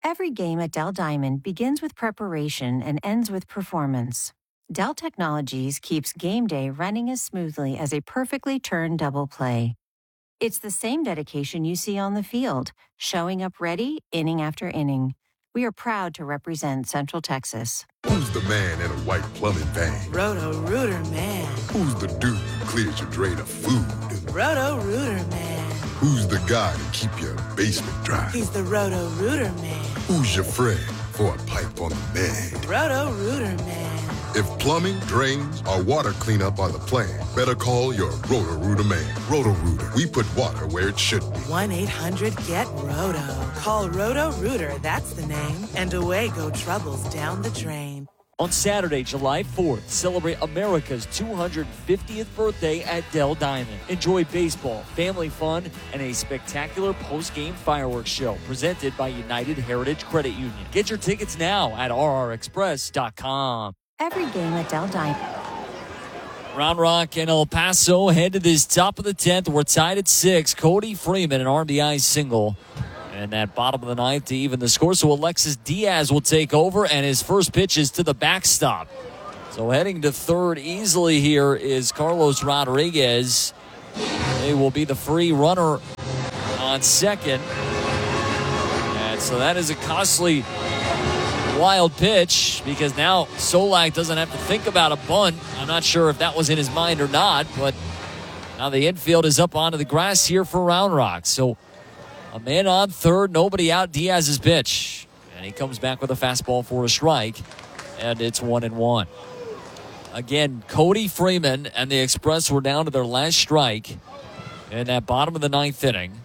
Every game at Dell Diamond begins with preparation and ends with performance. Dell Technologies keeps game day running as smoothly as a perfectly turned double play. It's the same dedication you see on the field, showing up ready inning after inning. We are proud to represent Central Texas. Who's the man in a white plumbing van? Roto-Rooter man. Who's the dude who clears your drain of food? Roto-Rooter man. Who's the guy to keep your basement dry? He's the Roto-Rooter man. Who's your friend for a pipe on the man? Roto-Rooter man. If plumbing, drains, or water cleanup are the plan, better call your Roto-Rooter man. Roto-Rooter, we put water where it should be. 1-800-GET-ROTO. Call Roto-Rooter, that's the name, and away go troubles down the drain. On Saturday, July 4th, celebrate America's 250th birthday at Dell Diamond. Enjoy baseball, family fun, and a spectacular post-game fireworks show presented by United Heritage Credit Union. Get your tickets now at rrexpress.com. Every game at Dell Diamond. Round Rock and El Paso head to this top of the 10th. We're tied at 6. Cody Freeman, an RBI single. And that bottom of the 9th to even the score. So Alexis Diaz will take over, and his first pitch is to the backstop. So heading to third easily here is Carlos Rodriguez. He will be the free runner on second. And so that is a costly wild pitch, because now Solak doesn't have to think about a bunt. I'm not sure if that was in his mind or not, but now the infield is up onto the grass here for Round Rock. So a man on third, nobody out. Diaz's pitch, and he comes back with a fastball for a strike, and it's 1-1. Again, Cody Freeman and the Express were down to their last strike in that bottom of the 9th inning.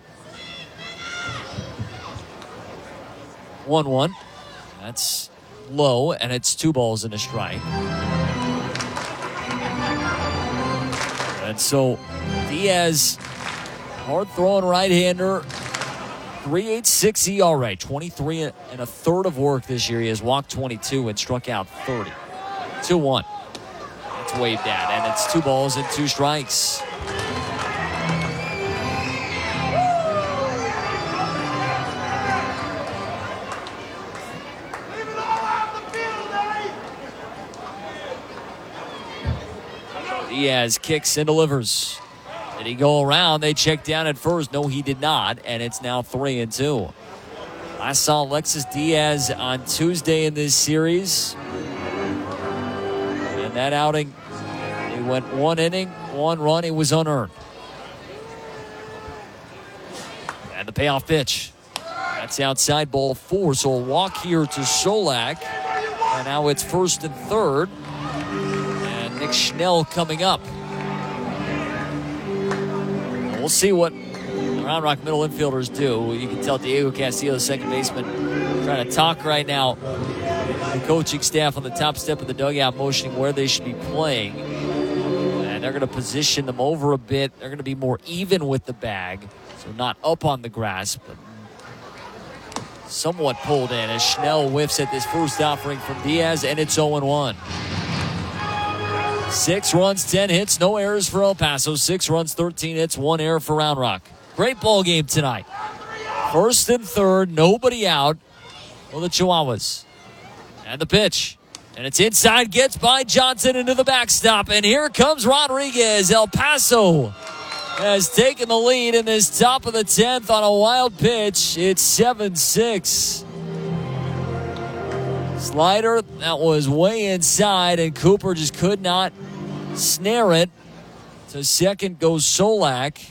1-1. That's low, and it's 2 balls and a strike. And so Diaz, hard-throwing right-hander, 3.86 ERA, 23 and a third of work this year. He has walked 22 and struck out 30. 2-1. That's waved at, and it's 2 balls and 2 strikes. Diaz kicks and delivers. Did he go around? They checked down at first. No, he did not, and it's now 3-2. I saw Alexis Diaz on Tuesday in this series. And that outing, he went 1 inning, 1 run. It was unearned. And the payoff pitch. That's outside, ball 4. So a walk here to Solak. And now it's first and third. And Nick Schnell coming up. We'll see what Round Rock middle infielders do. You can tell Diego Castillo, the second baseman, trying to talk right now. The coaching staff on the top step of the dugout motioning where they should be playing. And they're going to position them over a bit. They're going to be more even with the bag. So not up on the grass, but somewhat pulled in as Schnell whiffs at this first offering from Diaz, and it's 0-1. 6 runs, 10 hits, no errors for El Paso. 6 runs, 13 hits, 1 error for Round Rock. Great ball game tonight. First and third, nobody out for the Chihuahuas. And the pitch. And it's inside, gets by Johnson into the backstop. And here comes Rodriguez. El Paso has taken the lead in this top of the 10th on a wild pitch. It's 7-6. Slider that was way inside, and Cooper just could not snare it. To second goes Solak.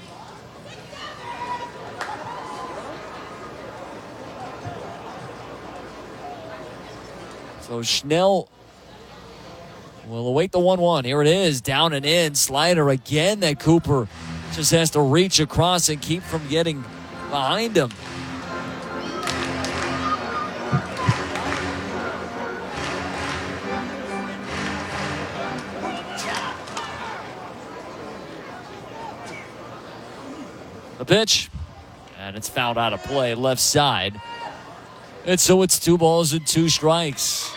So Schnell will await the 1-1. Here it is, down and in. Slider again that Cooper just has to reach across and keep from getting behind him. The pitch, and it's fouled out of play, left side. And so it's 2 balls and 2 strikes.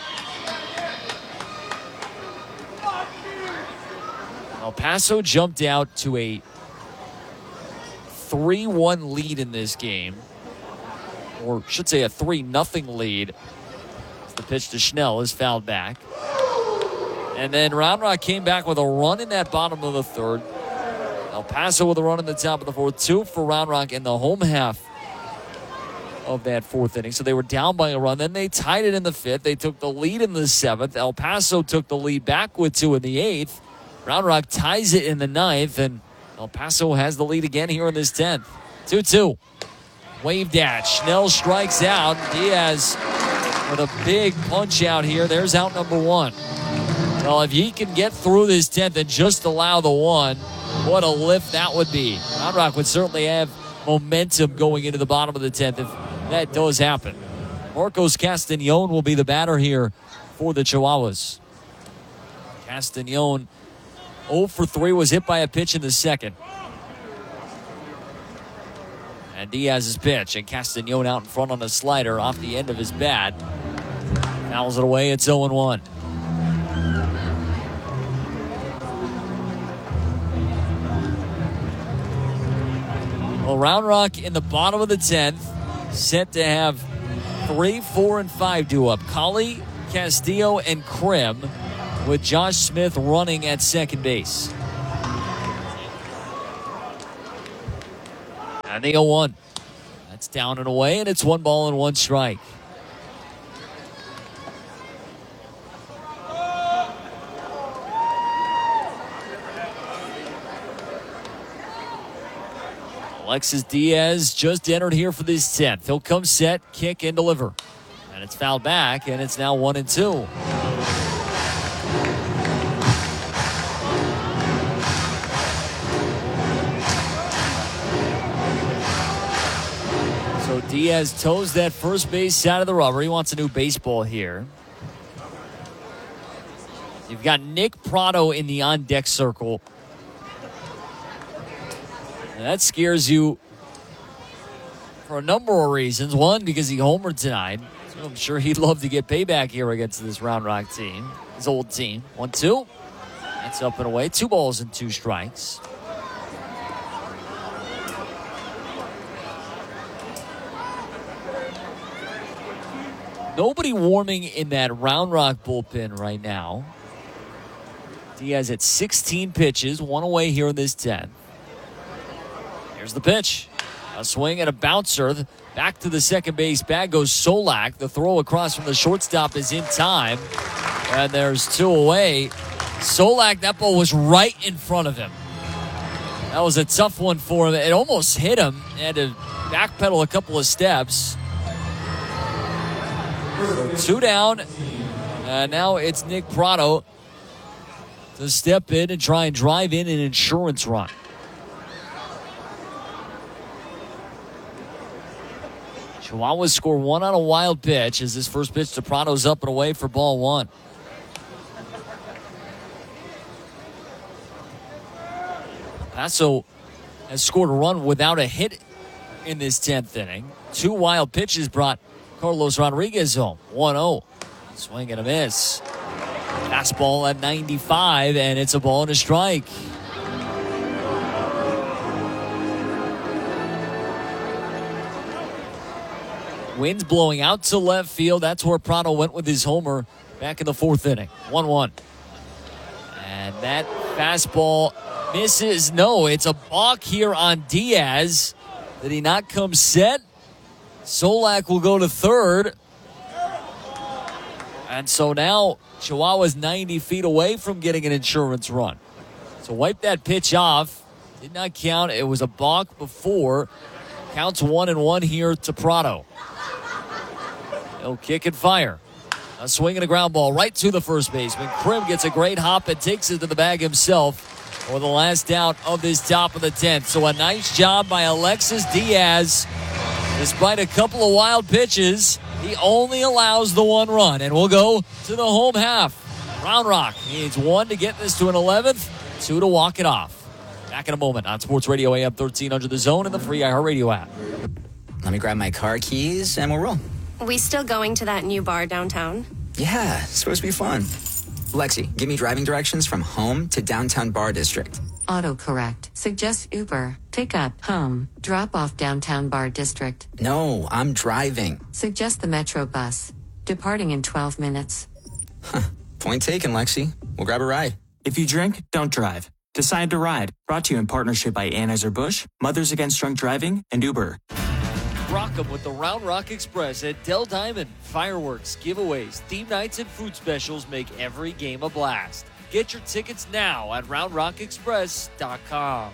El Paso jumped out to a 3-1 lead in this game or should say a 3-0 lead. The pitch to Schnell is fouled back. And then Round Rock came back with a run in that bottom of the third. El Paso with a run in the top of the fourth. 2 for Round Rock in the home half of that fourth inning. So they were down by a run. Then they tied it in the fifth. They took the lead in the seventh. El Paso took the lead back with 2 in the eighth. Round Rock ties it in the ninth. And El Paso has the lead again here in this 10th. 2-2. Waved at. Schnell strikes out. Diaz with a big punch out here. There's out number 1. Well, if he can get through this 10th and just allow the 1, what a lift that would be. Round Rock would certainly have momentum going into the bottom of the 10th if that does happen. Marcos Castañon will be the batter here for the Chihuahuas. Castañon 0 for 3, was hit by a pitch in the second. And Diaz's pitch, and Castañon out in front on a slider off the end of his bat. Fouls it away, it's 0-1. Well, Round Rock in the bottom of the 10th, set to have 3, 4, and 5 due up. Colley, Castillo, and Krim, with Josh Smith running at second base. And the 0-1. That's down and away, and it's 1 ball and 1 strike. Alexis Diaz just entered here for this 10th. He'll come set, kick, and deliver. And it's fouled back, and it's now 1-2. So Diaz toes that first base side of the rubber. He wants a new baseball here. You've got Nick Prado in the on-deck circle. And that scares you for a number of reasons. One, because he homered tonight. So I'm sure he'd love to get payback here against this Round Rock team, his old team. 1-2. That's up and away. 2 balls and 2 strikes. Nobody warming in that Round Rock bullpen right now. Diaz at 16 pitches, 1 away here in this 10th. Here's the pitch. A swing and a bouncer. Back to the second base bag goes Solak. The throw across from the shortstop is in time. And there's 2 away. Solak, that ball was right in front of him. That was a tough one for him. It almost hit him. He had to backpedal a couple of steps. 2 down. Now it's Nick Prado to step in and try and drive in an insurance run. Chihuahuas score 1 on a wild pitch as this first pitch to Prado's up and away for ball 1. Paso has scored a run without a hit in this 10th inning. 2 wild pitches brought Carlos Rodriguez home. 1-0. Swing and a miss. Fastball at 95, and it's a ball and a strike. Wind's blowing out to left field. That's where Prado went with his homer back in the 4th inning. 1-1. And that fastball misses. No, it's a balk here on Diaz. Did he not come set? Solak will go to third. And so now Chihuahua's 90 feet away from getting an insurance run. So wipe that pitch off. Did not count. It was a balk before. Counts 1-1 here to Prado. He'll kick and fire. A swing and a ground ball right to the first baseman. Krim gets a great hop and takes it to the bag himself for the last out of this top of the 10th. So a nice job by Alexis Diaz. Despite a couple of wild pitches, he only allows the 1 run. And we'll go to the home half. Round Rock needs 1 to get this to an 11th, 2 to walk it off. Back in a moment on Sports Radio AM 1300 The Zone and the free iHeartRadio app. Let me grab my car keys and we'll roll. We still going to that new bar downtown? Yeah, it's supposed to be fun. Lexi, give me driving directions from home to downtown Bar District. Autocorrect. Suggest Uber. Pickup. Home. Drop off downtown Bar District. No, I'm driving. Suggest the Metro bus. Departing in 12 minutes. Point taken, Lexi. We'll grab a ride. If you drink, don't drive. Decide to ride. Brought to you in partnership by Anheuser-Busch, Mothers Against Drunk Driving, and Uber. Rock 'em with the Round Rock Express at Del Diamond. Fireworks, giveaways, theme nights, and food specials make every game a blast. Get your tickets now at RoundRockExpress.com.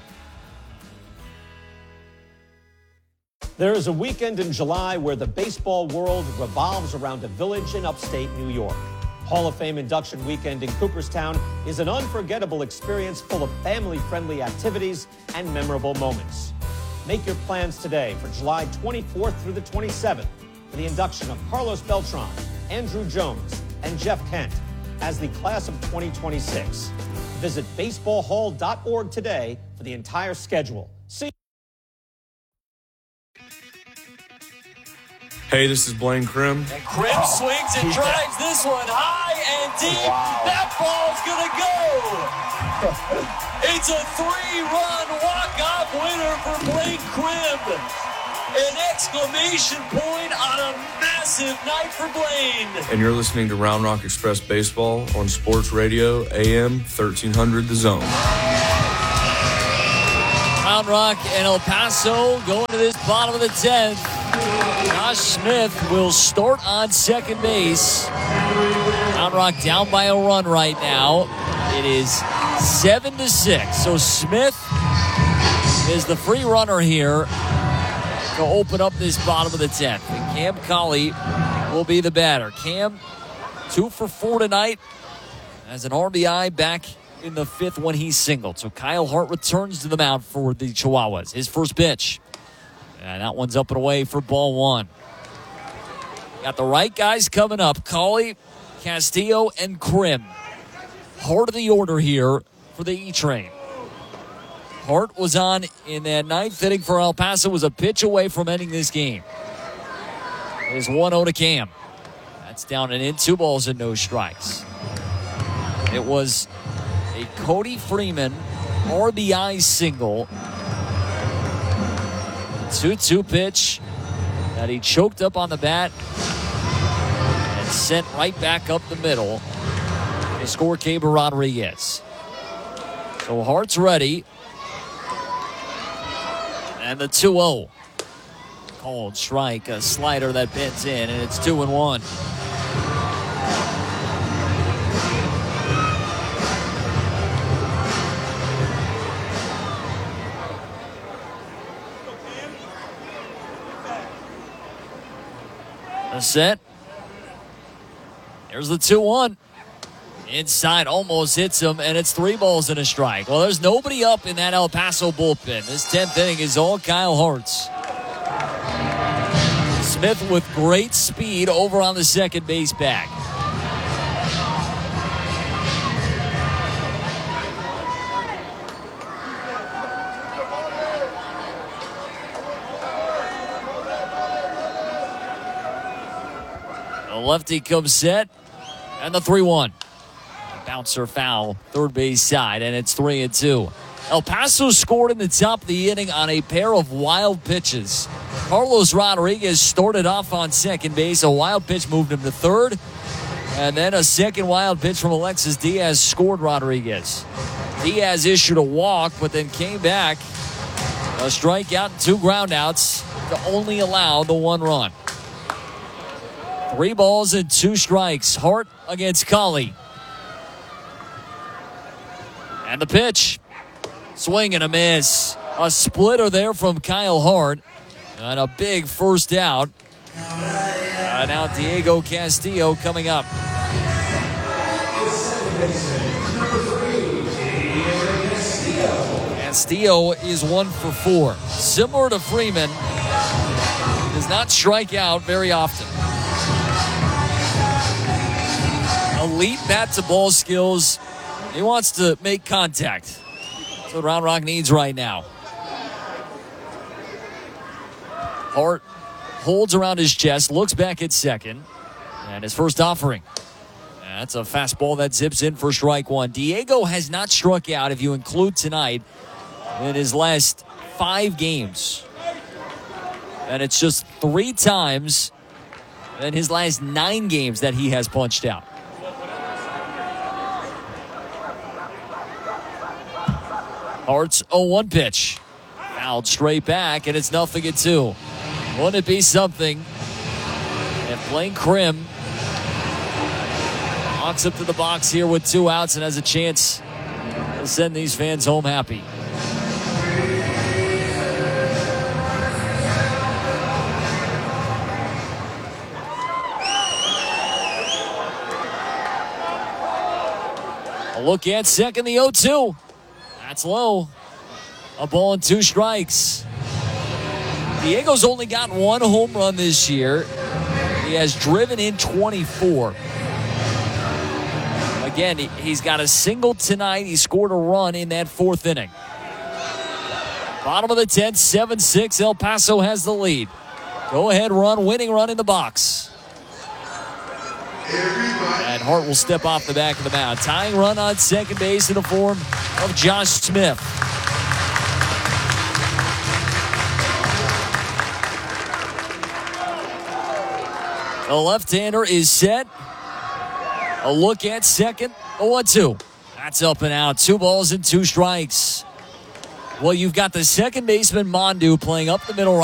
There is a weekend in July where the baseball world revolves around a village in upstate New York. Hall of Fame induction weekend in Cooperstown is an unforgettable experience full of family-friendly activities and memorable moments. Make your plans today for July 24th through the 27th for the induction of Carlos Beltran, Andrew Jones, and Jeff Kent as the class of 2026. Visit baseballhall.org today for the entire schedule. See. Hey, this is Blaine Krim. And Krim swings and drives this one high and deep. Wow. That ball's going to go. It's a 3-run walk-off winner for Blaine Krim. An exclamation point on a massive night for Blaine. And you're listening to Round Rock Express Baseball on Sports Radio, AM 1300 The Zone. Round Rock and El Paso going to this bottom of the 10th. Josh Smith will start on second base. Round Rock down by a run right now. It is 7-6. So Smith is the free runner here to open up this bottom of the 10th. And Cam Colley will be the batter. Cam, 2 for 4 tonight. Has an RBI back in the 5th when he singled. So Kyle Hart returns to the mound for the Chihuahuas. His first pitch. And that one's up and away for ball 1. Got the right guys coming up. Colley, Castillo, and Krim. Heart of the order here for the E-Train. Hart was on in that 9th inning for El Paso. Was a pitch away from ending this game. It is 1-0 to Cam. That's down and in. 2 balls and no strikes. It was a Cody Freeman RBI single. 2-2 pitch that he choked up on the bat and sent right back up the middle to score Keibert Rodriguez. So Hart's ready. And the 2-0. Called strike, a slider that bends in, and it's 2-1. The set. There's the 2-1. Inside, almost hits him, and it's 3 balls and a strike. Well, there's nobody up in that El Paso bullpen. This 10th inning is all Kyle Hart's. Smith with great speed over on the second base bag. The lefty comes set, and the 3-1. Bouncer foul, third base side, and it's 3-2. El Paso scored in the top of the inning on a pair of wild pitches. Carlos Rodriguez started off on second base. A wild pitch moved him to third, and then a second wild pitch from Alexis Diaz scored Rodriguez. Diaz issued a walk, but then came back. A strikeout and 2 groundouts to only allow the 1 run. 3 balls and 2 strikes. Hart against Colley. And the pitch. Swing and a miss. A splitter there from Kyle Hart. And a big first out. Now Diego Castillo coming up. Castillo is 1 for 4. Similar to Freeman, does not strike out very often. Elite bat-to-ball skills. He wants to make contact. That's what Round Rock needs right now. Hart holds around his chest, looks back at second, and his first offering. That's a fastball that zips in for strike one. Diego has not struck out, if you include tonight, in his last 5 games. And it's just 3 times in his last 9 games that he has punched out. Hart's 0-1 pitch. Fouled straight back, and it's 0-2. Wouldn't it be something if Blaine Krim walks up to the box here with 2 outs and has a chance to send these fans home happy? A look at second, the 0-2. That's low. A ball and 2 strikes. Diego's only got 1 home run this year. He has driven in 24. Again, he's got a single tonight. He scored a run in that 4th inning. Bottom of the 10th, 7-6. El Paso has the lead. Go ahead run, winning run in the box. And Hart will step off the back of the mound. Tying run on second base in the form of Josh Smith. The left-hander is set. A look at second. 0-2. That's up and out. 2 balls and 2 strikes. Well, you've got the second baseman, Mondu, playing up the middle right.